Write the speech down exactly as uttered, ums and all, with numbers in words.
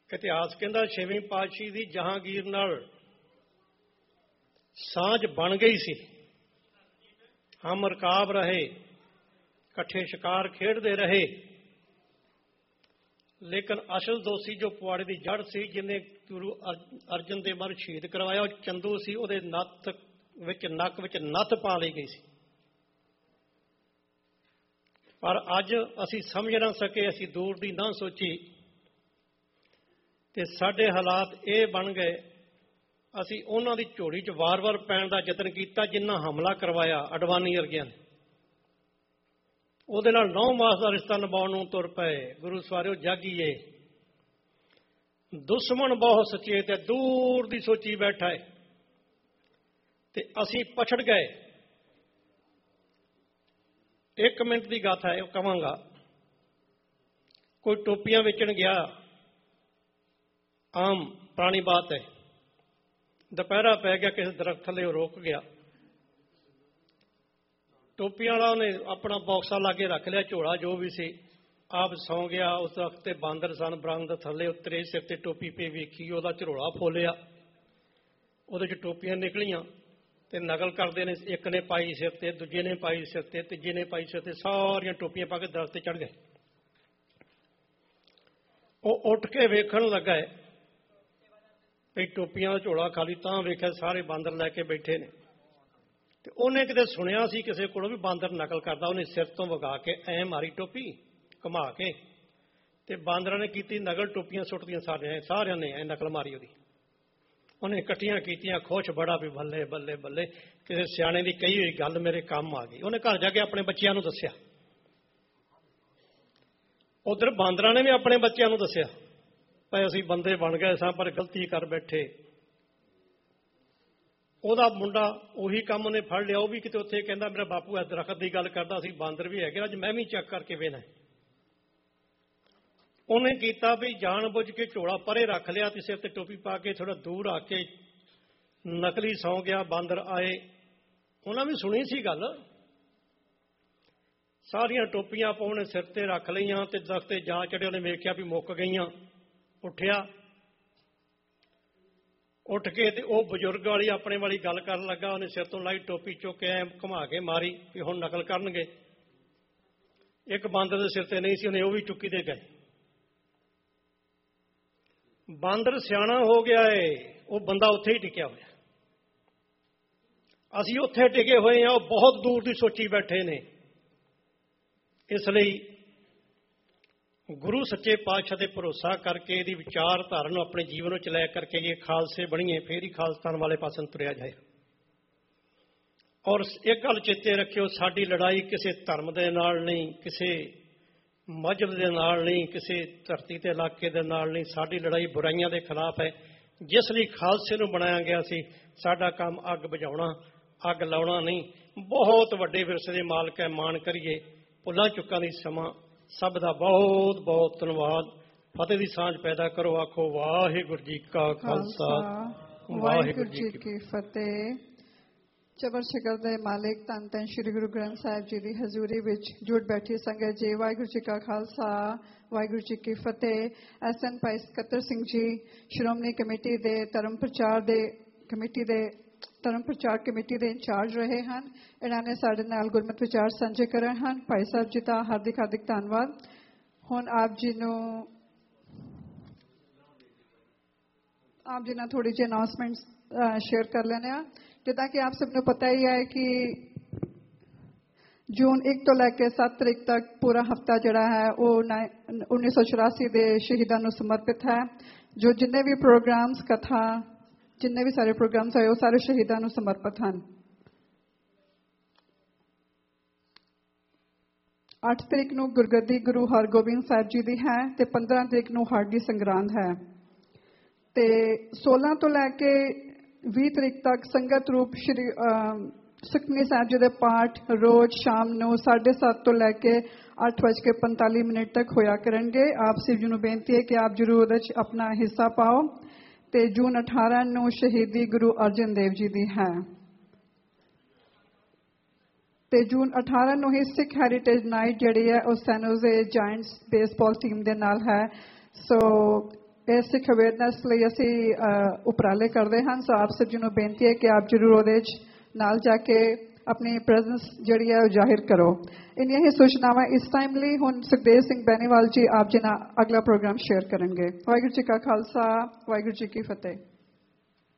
ਇਤਿਹਾਸ ਕਹਿੰਦਾ ਛੇਵੀਂ ਪਾਤਸ਼ਾਹੀ ਦੀ ਜਹਾਂਗੀਰ ਨਾਲ ਸਾਂਝ ਬਣ ਗਈ ਸੀ। ਹਮ ਰਕਾਬ ਰਹੇ, ਇਕੱਠੇ ਸ਼ਿਕਾਰ ਖੇਡਦੇ ਰਹੇ, ਲੇਕਿਨ ਅਸਲ ਦੋਸ਼ੀ ਜੋ ਪੁਆੜੇ ਦੀ ਜੜ ਸੀ, ਜਿਹਨੇ ਗੁਰੂ ਅਰਜਨ ਦੇਵ ਮਹਾਰਾਜ ਸ਼ਹੀਦ ਕਰਵਾਇਆ, ਉਹ ਚੰਦੂ ਸੀ। ਉਹਦੇ ਨੱਥ ਵਿੱਚ ਨੱਕ ਵਿੱਚ ਨੱਥ ਪਾ ਲਈ ਗਈ ਸੀ। ਪਰ ਅੱਜ ਅਸੀਂ ਸਮਝ ਨਾ ਸਕੇ, ਅਸੀਂ ਦੂਰ ਦੀ ਨਾ ਸੋਚੀ ਤੇ ਸਾਡੇ ਹਾਲਾਤ ਇਹ ਬਣ ਗਏ। ਅਸੀਂ ਉਹਨਾਂ ਦੀ ਝੋਲੀ 'ਚ ਵਾਰ-ਵਾਰ ਪੈਣ ਦਾ ਯਤਨ ਕੀਤਾ ਜਿੰਨਾ ਹਮਲਾ ਕਰਵਾਇਆ ਅਡਵਾਨੀ ਵਰਗਿਆਂ ਨੇ। ਉਹਦੇ ਨਾਲ ਨੌ ਮਾਸ ਦਾ ਰਿਸ਼ਤਾ ਨਿਭਾਉਣ ਨੂੰ ਤੁਰ ਪਏ। ਗੁਰੂ ਸਵਾਰਿਓ ਜਾਗੀਏ, ਦੁਸ਼ਮਣ ਬਹੁਤ ਸੁਚੇਤ ਹੈ, ਦੂਰ ਦੀ ਸੋਚੀ ਬੈਠਾ ਹੈ ਤੇ ਅਸੀਂ ਪਛੜ ਗਏ। ਇੱਕ ਮਿੰਟ ਦੀ ਗਾਥਾ ਹੈ, ਉਹ ਕਵਾਂਗਾ। ਕੋਈ ਟੋਪੀਆਂ ਵੇਚਣ ਗਿਆ, ਆਮ ਪੁਰਾਣੀ ਬਾਤ ਹੈ। ਦੁਪਹਿਰਾ ਪੈ ਗਿਆ, ਕਿਸੇ ਦਰਖਤ ਥੱਲੇ ਉਹ ਰੁਕ ਗਿਆ। ਟੋਪੀਆਂ ਵਾਲਾ ਉਹਨੇ ਆਪਣਾ ਬੌਕਸਾ ਲਾ ਕੇ ਰੱਖ ਲਿਆ, ਝੋਲਾ ਜੋ ਵੀ ਸੀ, ਆਪ ਸੌਂ ਗਿਆ। ਉਸ ਦਰਖਤ ਤੇ ਬਾਂਦਰ ਸਨ, ਬਰੰਗ ਥੱਲੇ ਉਤਰੇ, ਸਿਰ ਤੇ ਟੋਪੀ ਪੇ ਵੇਖੀ, ਉਹਦਾ ਝੋਲਾ ਫੋਲਿਆ, ਉਹਦੇ 'ਚ ਟੋਪੀਆਂ ਨਿਕਲੀਆਂ ਤੇ ਨਕਲ ਕਰਦੇ ਨੇ। ਇੱਕ ਨੇ ਪਾਈ ਸਿਰ ਤੇ, ਦੂਜੇ ਨੇ ਪਾਈ ਸਿਰ ਤੇ, ਤੀਜੇ ਨੇ ਪਾਈ ਸਿਰ ਤੇ, ਸਾਰੀਆਂ ਟੋਪੀਆਂ ਪਾ ਕੇ ਦਰਖਤ ਤੇ ਚੜ੍ਹ ਗਏ। ਉਹ ਉੱਠ ਕੇ ਵੇਖਣ ਲੱਗਾ ਵੀ ਟੋਪੀਆਂ ਦਾ ਝੋਲਾ ਖਾਲੀ, ਤਾਂ ਵੇਖਿਆ ਸਾਰੇ ਬਾਂਦਰ ਲੈ ਕੇ ਬੈਠੇ ਨੇ। ਤੇ ਉਹਨੇ ਕਿਤੇ ਸੁਣਿਆ ਸੀ ਕਿਸੇ ਕੋਲੋਂ ਵੀ ਬਾਂਦਰ ਨਕਲ ਕਰਦਾ। ਉਹਨੇ ਸਿਰ ਤੋਂ ਵਗਾ ਕੇ ਐ ਮਾਰੀ ਟੋਪੀ ਘੁਮਾ ਕੇ, ਤੇ ਬਾਂਦਰਾਂ ਨੇ ਕੀਤੀ ਨਕਲ, ਟੋਪੀਆਂ ਸੁੱਟਦੀਆਂ ਸਾਰਿਆਂ ਸਾਰਿਆਂ ਨੇ ਐ ਨਕਲ ਮਾਰੀ ਉਹਦੀ। ਉਹਨੇ ਇਕੱਠੀਆਂ ਕੀਤੀਆਂ, ਖੁਸ਼ ਬੜਾ ਵੀ ਬੱਲੇ ਬੱਲੇ ਬੱਲੇ, ਕਿਸੇ ਸਿਆਣੇ ਦੀ ਕਹੀ ਹੋਈ ਗੱਲ ਮੇਰੇ ਕੰਮ ਆ ਗਈ। ਉਹਨੇ ਘਰ ਜਾ ਕੇ ਆਪਣੇ ਬੱਚਿਆਂ ਨੂੰ ਦੱਸਿਆ। ਉਧਰ ਬਾਂਦਰਾਂ ਨੇ ਵੀ ਆਪਣੇ ਬੱਚਿਆਂ ਨੂੰ ਦੱਸਿਆ, ਭਾਈ ਅਸੀਂ ਬੰਦੇ ਬਣ ਗਏ ਸਾਂ ਪਰ ਗਲਤੀ ਕਰ ਬੈਠੇ। ਉਹਦਾ ਮੁੰਡਾ ਉਹੀ ਕੰਮ ਉਹਨੇ ਫੜ ਲਿਆ। ਉਹ ਵੀ ਕਿਤੇ ਉੱਥੇ ਕਹਿੰਦਾ ਮੇਰਾ ਬਾਪੂ ਇਸ ਦਰਖਤ ਦੀ ਗੱਲ ਕਰਦਾ, ਅਸੀਂ ਬਾਂਦਰ ਵੀ ਹੈਗੇ, ਅੱਜ ਮੈਂ ਵੀ ਚੈੱਕ ਕਰਕੇ ਵੇਖਣਾ। ਉਹਨੇ ਕੀਤਾ ਵੀ ਜਾਣ ਬੁੱਝ ਕੇ ਝੋਲਾ ਪਰੇ ਰੱਖ ਲਿਆ ਤੇ ਸਿਰ ਤੇ ਟੋਪੀ ਪਾ ਕੇ ਥੋੜਾ ਦੂਰ ਆ ਕੇ ਨਕਲੀ ਸੌਂ ਗਿਆ। ਬਾਂਦਰ ਆਏ, ਉਹਨਾਂ ਵੀ ਸੁਣੀ ਸੀ ਗੱਲ। ਸਾਰੀਆਂ ਟੋਪੀਆਂ ਆਪਾਂ ਉਹਨੇ ਸਿਰ ਤੇ ਰੱਖ ਲਈਆਂ ਤੇ ਦਰਖਤ ਤੇ ਜਾ ਚੜ੍ਹੇ। ਉਹਨੇ ਵੇਖਿਆ ਵੀ ਮੁੱਕ ਗਈਆਂ। ਉੱਠਿਆ, ਉੱਠ ਕੇ ਤੇ ਉਹ ਬਜ਼ੁਰਗ ਵਾਲੀ ਆਪਣੇ ਵਾਲੀ ਗੱਲ ਕਰਨ ਲੱਗਾ। ਉਹਨੇ ਸਿਰ ਤੋਂ ਲਾਈ ਟੋਪੀ, ਚੁੱਕ ਕੇ ਐ ਘੁਮਾ ਕੇ ਮਾਰੀ ਵੀ ਹੁਣ ਨਕਲ ਕਰਨਗੇ। ਇੱਕ ਬਾਂਦਰ ਦੇ ਸਿਰ ਤੇ ਨਹੀਂ ਸੀ, ਉਹਨੇ ਉਹ ਵੀ ਚੁੱਕੀ ਦੇ ਗਏ। ਬਾਂਦਰ ਸਿਆਣਾ ਹੋ ਗਿਆ ਏ, ਉਹ ਬੰਦਾ ਉੱਥੇ ਹੀ ਟਿਕਿਆ ਹੋਇਆ। ਅਸੀਂ ਉੱਥੇ ਟਿਕੇ ਹੋਏ ਹਾਂ, ਉਹ ਬਹੁਤ ਦੂਰ ਦੀ ਸੋਚੀ ਬੈਠੇ ਨੇ। ਇਸ ਲਈ ਗੁਰੂ ਸੱਚੇ ਪਾਤਸ਼ਾਹ ਤੇ ਭਰੋਸਾ ਕਰਕੇ ਇਹਦੀ ਵਿਚਾਰਧਾਰਾ ਨੂੰ ਆਪਣੇ ਜੀਵਨ ਵਿੱਚ ਲੈ ਕਰਕੇ ਇਹ ਖਾਲਸੇ ਬਣੀਏ, ਫੇਰ ਹੀ ਖਾਲਸਤਾਨ ਵਾਲੇ ਪਾਸੇ ਤੁਰਿਆ ਜਾਏ। ਔਰ ਇੱਕ ਗੱਲ ਚੇਤੇ ਰੱਖਿਓ, ਸਾਡੀ ਲੜਾਈ ਕਿਸੇ ਧਰਮ ਦੇ ਨਾਲ ਨਹੀਂ, ਕਿਸੇ ਮਜ਼ਹਬ ਦੇ ਨਾਲ ਨਹੀਂ, ਕਿਸੇ ਧਰਤੀ ਤੇ ਇਲਾਕੇ ਦੇ ਨਾਲ ਨਹੀਂ। ਸਾਡੀ ਲੜਾਈ ਬੁਰਾਈਆਂ ਦੇ ਖਿਲਾਫ ਹੈ, ਜਿਸ ਲਈ ਖਾਲਸੇ ਨੂੰ ਬਣਾਇਆ ਗਿਆ ਸੀ। ਸਾਡਾ ਕੰਮ ਅੱਗ ਬੁਝਾਉਣਾ, ਅੱਗ ਲਾਉਣਾ ਨਹੀਂ। ਬਹੁਤ ਵੱਡੇ ਵਿਰਸੇ ਦੇ ਮਾਲਕ ਹੈ, ਮਾਣ ਕਰੀਏ। ਭੁੱਲਾਂ ਚੁੱਕਾਂ ਦੀ ਸਮਾਂ। ਸਭ ਦਾ ਬਹੁਤ ਬਹੁਤ ਧੰਨਵਾਦ। ਫਤਿਹ ਦੀ ਸਾਂਝ ਪੈਦਾ ਕਰੋ। ਆਖੋ ਵਾਹਿਗੁਰੂ ਜੀ ਕਾ ਖਾਲਸਾ, ਵਾਹਿਗੁਰੂ ਜੀ ਕੀ ਫਤਿਹ। ਚਬਰ ਸ਼ਿਕਰ ਦੇ ਮਾਲਿਕ ਧੰਨ ਧੰਨ ਸ਼੍ਰੀ ਗੁਰੂ ਗ੍ਰੰਥ ਸਾਹਿਬ ਜੀ ਦੀ ਹਜ਼ੂਰੀ ਵਿੱਚ ਜੁੜ ਬੈਠੀ ਸੰਗਤ ਜੀ, ਵਾਹਿਗੁਰੂ ਜੀ ਕਾ ਖਾਲਸਾ, ਵਾਹਿਗੁਰੂ ਜੀ ਕੀ ਫਤਿਹ। ਐਸ ਐਨ ਭਾਈ ਸਕੱਤਰ ਸਿੰਘ ਜੀ ਸ਼੍ਰੋਮਣੀ ਕਮੇਟੀ ਦੇ ਧਰਮ ਪ੍ਰਚਾਰ ਦੇ ਕਮੇਟੀ ਦੇ ਧਰਮ ਪ੍ਰਚਾਰ ਕਮੇਟੀ ਦੇ ਇੰਚਾਰਜ ਰਹੇ ਹਨ। ਇਹਨਾਂ ਨੇ ਸਾਡੇ ਨਾਲ ਗੁਰਮਤਿ ਵਿਚਾਰ ਸਾਂਝੇ ਕਰੇ ਹਨ। ਭਾਈ ਸਾਹਿਬ ਜੀ ਦਾ ਹਾਰਦਿਕ ਹਾਰਦਿਕ ਧੰਨਵਾਦ। ਹੁਣ ਆਪ ਜੀ ਨੂੰ ਆਪ ਜੀ ਨਾਲ ਥੋੜੀ ਜਿਹੀ ਅਨਾਉਂਸਮੈਂਟ ਸ਼ੇਅਰ ਕਰ ਲੈਣੇ ਆ। ਜਿੱਦਾਂ ਕਿ ਆਪ ਸਭ ਨੂੰ ਪਤਾ ਹੀ ਹੈ ਕਿ ਜੂਨ ਇੱਕ ਤੋਂ ਲੈ ਕੇ ਸੱਤ ਤਰੀਕ ਤੱਕ ਪੂਰਾ ਹਫਤਾ ਜਿਹੜਾ ਹੈ ਉਹ ਉੱਨੀ ਸੌ ਚੁਰਾਸੀ ਦੇ ਸ਼ਹੀਦਾਂ ਨੂੰ ਸਮਰਪਿਤ ਹੈ। ਜੋ ਜਿੰਨੇ ਵੀ ਪ੍ਰੋਗਰਾਮਸ, ਕਥਾ, ਜਿੰਨੇ ਵੀ ਸਾਰੇ ਪ੍ਰੋਗਰਾਮਸ ਹੋਏ ਉਹ ਸਾਰੇ ਸ਼ਹੀਦਾਂ ਨੂੰ ਸਮਰਪਿਤ ਹਨ। ਅੱਠ ਤਰੀਕ ਨੂੰ ਗੁਰਗੱਦੀ ਗੁਰੂ ਹਰਗੋਬਿੰਦ ਸਾਹਿਬ ਜੀ ਦੀ ਹੈ ਤੇ ਪੰਦਰਾਂ ਤਰੀਕ ਨੂੰ ਹਾੜ੍ਹੀ ਸੰਗਰਾਂਦ ਹੈ। ਤੇ ਸੋਲਾਂ ਤੋਂ ਲੈ ਕੇ ਵੀਹ ਤਰੀਕ ਤੱਕ ਸੰਗਤ ਰੂਪ ਸ਼੍ਰੀ ਸੁਖਮਨੀ ਸਾਹਿਬ ਜੀ ਦੇ ਪਾਠ ਰੋਜ਼ ਸ਼ਾਮ ਨੂੰ ਸਾਢੇ ਸੱਤ ਤੋਂ ਲੈ ਕੇ ਅੱਠ ਵੱਜ ਕੇ ਪੰਤਾਲੀ ਮਿੰਟ ਤੱਕ ਹੋਇਆ ਕਰਨਗੇ। ਆਪ ਸਭ ਜੀ ਨੂੰ ਬੇਨਤੀ ਹੈ ਕਿ ਆਪ ਜ਼ਰੂਰ ਉਹਦੇ 'ਚ ਆਪਣਾ ਹਿੱਸਾ ਪਾਓ। ਤੇ ਜੂਨ ਅਠਾਰਾਂ ਨੂੰ ਸ਼ਹੀਦੀ ਗੁਰੂ ਅਰਜਨ ਦੇਵ ਜੀ ਦੀ ਹੈ। ਤੇ ਜੂਨ ਅਠਾਰਾਂ ਨੂੰ ਹੀ ਸਿੱਖ ਹੈਰੀਟੇਜ ਨਾਈਟ ਜਿਹੜੀ ਹੈ ਉਹ ਸੈਨ ਹੋਜ਼ੇ ਜਾਇੰਟਸ ਬੇਸਬਾਲ ਟੀਮ ਦੇ ਨਾਲ ਹੈ। ਸੋ ਇਸ ਸਿੱਖ ਅਵੇਅਰਨੈਸ ਲਈ ਅਸੀਂ ਅ, ਉਪਰਾਲੇ ਕਰਦੇ ਹਾਂ। ਸੋ ਆਪ ਸਭ ਜੀ ਨੂੰ ਬੇਨਤੀ ਹੈ ਕਿ ਆਪ ਜ਼ਰੂਰ ਉਹਦੇ 'ਚ ਨਾਲ ਜਾ ਕੇ ਆਪਣੀ ਪ੍ਰੈਜ਼ੈਂਸ ਜਿਹੜੀ ਹੈ ਉਹ ਜ਼ਾਹਿਰ ਕਰੋ। ਇੰਨੀਆਂ ਹੀ ਸੂਚਨਾਵਾਂ ਇਸ ਟਾਈਮ ਲਈ। ਹੁਣ ਸੁਖਦੇਵ ਸਿੰਘ ਬੈਨੀਵਾਲ ਜੀ ਆਪ ਜੀ ਨਾਲ ਅਗਲਾ ਪ੍ਰੋਗਰਾਮ ਸ਼ੇਅਰ ਕਰਨਗੇ। ਵਾਹਿਗੁਰੂ ਜੀ ਕਾ ਖਾਲਸਾ, ਵਾਹਿਗੁਰੂ ਜੀ ਕੀ ਫਤਿਹ।